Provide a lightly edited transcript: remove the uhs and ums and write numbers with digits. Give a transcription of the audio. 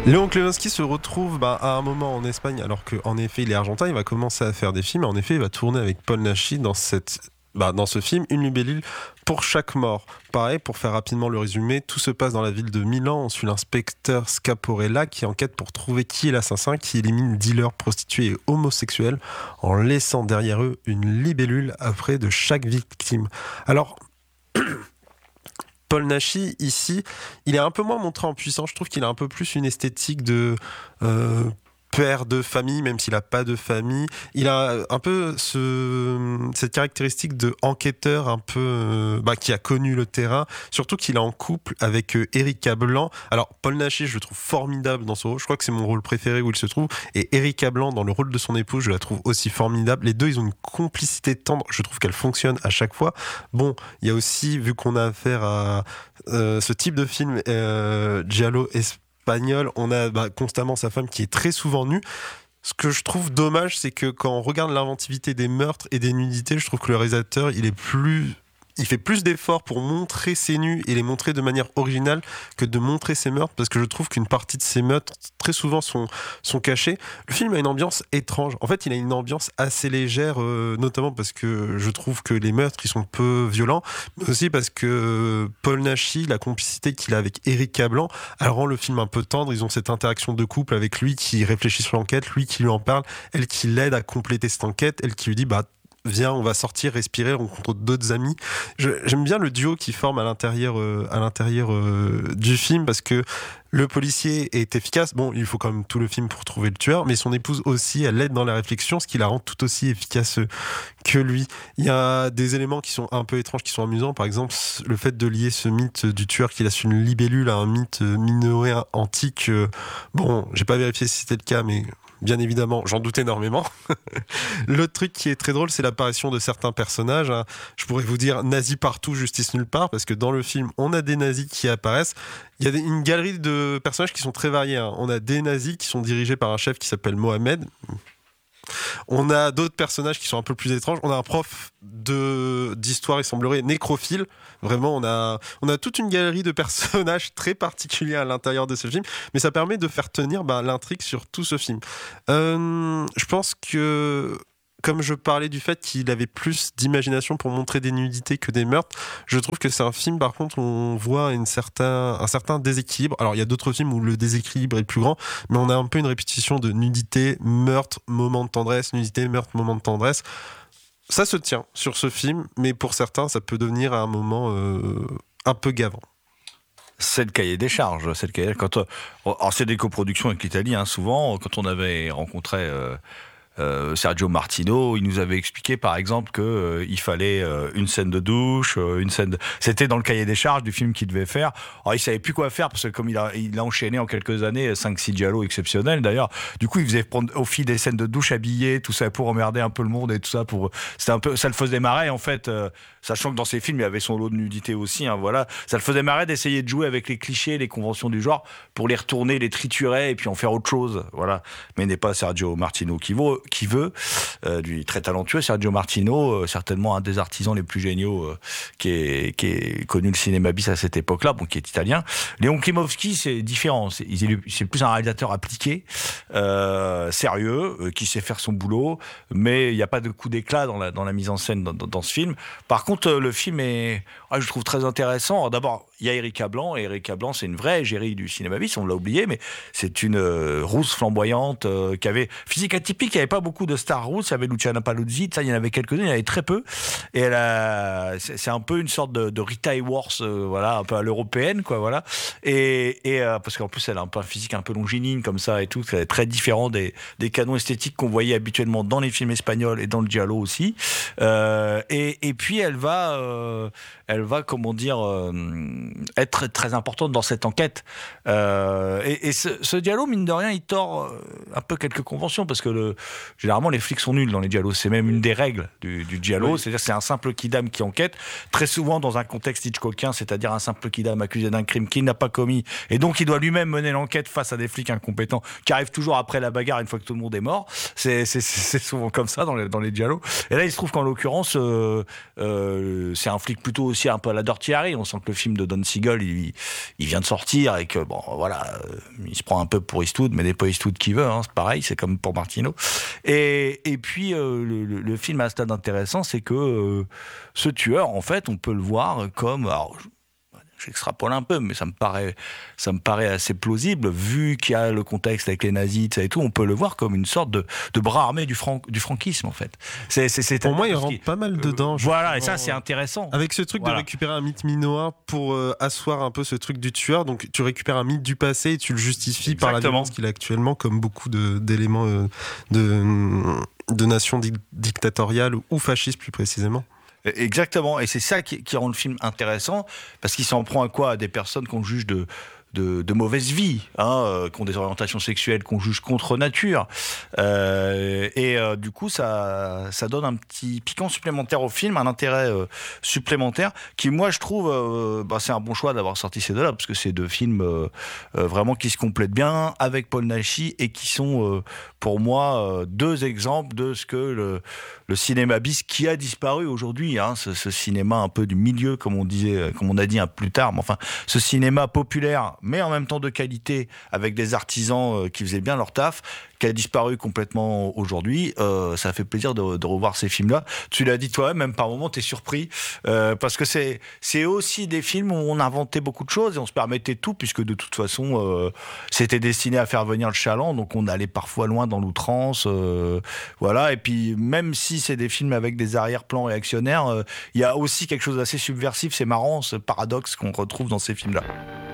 Léon Klevensky se retrouve à un moment en Espagne, alors qu'en effet il est argentin, il va commencer à faire des films, et en effet il va tourner avec Paul Naschy dans ce film, Une libellule pour chaque mort. Pareil, pour faire rapidement le résumé, tout se passe dans la ville de Milan. On suit l'inspecteur Scaporella qui enquête pour trouver qui est l'assassin, qui élimine dealers, prostituées et homosexuels en laissant derrière eux une libellule après de chaque victime. Alors, Paul Naschy, ici, il est un peu moins montré en puissance. Je trouve qu'il a un peu plus une esthétique de père de famille, même s'il n'a pas de famille. Il a un peu cette caractéristique de enquêteur un peu qui a connu le terrain. Surtout qu'il est en couple avec Erika Blanc. Alors, Paul Naschy, je le trouve formidable dans ce rôle. Je crois que c'est mon rôle préféré où il se trouve. Et Erika Blanc, dans le rôle de son épouse, je la trouve aussi formidable. Les deux, ils ont une complicité tendre. Je trouve qu'elle fonctionne à chaque fois. Bon, il y a aussi, vu qu'on a affaire à ce type de film, giallo espagnol, on a constamment sa femme qui est très souvent nue. Ce que je trouve dommage, c'est que quand on regarde l'inventivité des meurtres et des nudités, je trouve que le réalisateur, il fait plus d'efforts pour montrer ses nus et les montrer de manière originale que de montrer ses meurtres, parce que je trouve qu'une partie de ces meurtres, très souvent, sont cachés. Le film a une ambiance étrange. En fait, il a une ambiance assez légère, notamment parce que je trouve que les meurtres, ils sont peu violents, mais aussi parce que Paul Naschy, la complicité qu'il a avec Erika Blanc, elle rend le film un peu tendre. Ils ont cette interaction de couple avec lui qui réfléchit sur l'enquête, lui qui lui en parle, elle qui l'aide à compléter cette enquête, elle qui lui dit viens, on va sortir, respirer, rencontrer d'autres amis. J'aime bien le duo qui forme à l'intérieur du film, parce que le policier est efficace. Bon, il faut quand même tout le film pour trouver le tueur, mais son épouse aussi, elle l'aide dans la réflexion, ce qui la rend tout aussi efficace que lui. Il y a des éléments qui sont un peu étranges, qui sont amusants. Par exemple, le fait de lier ce mythe du tueur qui laisse une libellule à un mythe minoen antique. Bon, j'ai pas vérifié si c'était le cas, mais bien évidemment, j'en doute énormément. L'autre truc qui est très drôle, c'est l'apparition de certains personnages. Je pourrais vous dire nazis partout, justice nulle part, parce que dans le film, on a des nazis qui apparaissent. Il y a une galerie de personnages qui sont très variés. On a des nazis qui sont dirigés par un chef qui s'appelle Mohamed. On a d'autres personnages qui sont un peu plus étranges. On a un prof d'histoire, il semblerait, nécrophile. Vraiment, on a toute une galerie de personnages très particuliers à l'intérieur de ce film, mais ça permet de faire tenir l'intrigue sur tout ce film. Je pense que, comme je parlais du fait qu'il avait plus d'imagination pour montrer des nudités que des meurtres, je trouve que c'est un film, par contre, où on voit un certain déséquilibre. Alors, il y a d'autres films où le déséquilibre est plus grand, mais on a un peu une répétition de nudité, meurtre, moment de tendresse, nudité, meurtre, moment de tendresse. Ça se tient sur ce film, mais pour certains, ça peut devenir à un moment un peu gavant. C'est le cahier des charges. Alors c'est des coproductions avec l'Italie, souvent. Quand on avait rencontré Sergio Martino, il nous avait expliqué par exemple que il fallait une scène de douche, c'était dans le cahier des charges du film qu'il devait faire. Alors il savait plus quoi faire, parce que comme il a enchaîné en quelques années 5-6 giallo exceptionnels d'ailleurs, du coup il faisait prendre au fil des scènes de douche habillées, tout ça pour emmerder un peu le monde et tout ça, c'était un peu, ça le faisait marrer en fait, sachant que dans ses films il y avait son lot de nudité aussi, voilà, ça le faisait marrer d'essayer de jouer avec les clichés, les conventions du genre pour les retourner, les triturer et puis en faire autre chose, voilà. Mais n'est pas Sergio Martino qui veut, lui très talentueux, Sergio Martino, certainement un des artisans les plus géniaux qui est connu le cinéma bis à cette époque-là, qui est italien. Léon Klimovsky, c'est différent, c'est plus un réalisateur appliqué, sérieux, qui sait faire son boulot, mais il n'y a pas de coup d'éclat dans la mise en scène dans ce film. Par contre, le film est, je trouve très intéressant. Alors, d'abord, il y a Erika Blanc, et Erika Blanc, c'est une vraie égérie du cinéma bis, on l'a oublié, mais c'est une rousse flamboyante qui avait physique atypique, il n'y avait pas beaucoup de stars rousses, il y avait Luciana Paluzzi, ça, il y en avait quelques-unes, il y en avait très peu, et c'est un peu une sorte de Rita Hayworth, un peu à l'européenne, voilà, et parce qu'en plus elle a un peu un physique un peu longiligne comme ça et tout, c'est très différent des canons esthétiques qu'on voyait habituellement dans les films espagnols et dans le giallo aussi, et puis elle va comment dire, être très importante dans cette enquête, et ce giallo, mine de rien, il tord un peu quelques conventions, parce que généralement les flics sont nuls dans les giallos, c'est même une des règles du giallo, oui. C'est-à-dire c'est un simple kidam qui enquête, très souvent dans un contexte hitchcockien, c'est-à-dire un simple kidam accusé d'un crime qu'il n'a pas commis, et donc il doit lui-même mener l'enquête face à des flics incompétents qui arrivent toujours après la bagarre une fois que tout le monde est mort. C'est souvent comme ça dans les giallos, et là il se trouve qu'en l'occurrence c'est un flic plutôt aussi un peu à la Dirty Harry, on sent que le film de Don Siegel, il vient de sortir et que bon, voilà, il se prend un peu pour Eastwood, mais n'est pas Eastwood qui veut. Hein, c'est pareil, c'est comme pour Martino. Et puis le film a un stade intéressant, c'est que ce tueur, en fait, on peut le voir comme, alors, j'extrapole un peu, mais ça me paraît assez plausible, vu qu'il y a le contexte avec les nazis et tout, on peut le voir comme une sorte de bras armé du franquisme, en fait. Pour moi, il rentre pas mal dedans. Voilà, et ça, c'est intéressant. Avec ce truc de récupérer un mythe minois pour asseoir un peu ce truc du tueur, donc tu récupères un mythe du passé et tu le justifies par la violence qu'il a actuellement, comme beaucoup d'éléments de nations dictatoriales ou fascistes plus précisément. Exactement, et c'est ça qui rend le film intéressant, parce qu'il s'en prend à quoi ? À des personnes qu'on juge de mauvaise vie, hein, qui ont des orientations sexuelles qu'on juge contre nature. Du coup, ça donne un petit piquant supplémentaire au film, un intérêt supplémentaire, qui, moi, je trouve, c'est un bon choix d'avoir sorti ces deux-là, parce que c'est deux films vraiment qui se complètent bien avec Paul Naschy et qui sont, pour moi, deux exemples de ce que le cinéma bis qui a disparu aujourd'hui, hein, ce cinéma un peu du milieu, comme on a dit plus tard, mais enfin, ce cinéma populaire, mais en même temps de qualité, avec des artisans qui faisaient bien leur taf, qui a disparu complètement aujourd'hui. Ça fait plaisir de revoir ces films-là. Tu l'as dit toi-même, même par moments, t'es surpris, parce que c'est aussi des films où on inventait beaucoup de choses et on se permettait tout, puisque de toute façon, c'était destiné à faire venir le chaland, donc on allait parfois loin dans l'outrance, voilà. Et puis, même si c'est des films avec des arrière-plans réactionnaires, il y a aussi quelque chose d'assez subversif, c'est marrant, ce paradoxe qu'on retrouve dans ces films-là.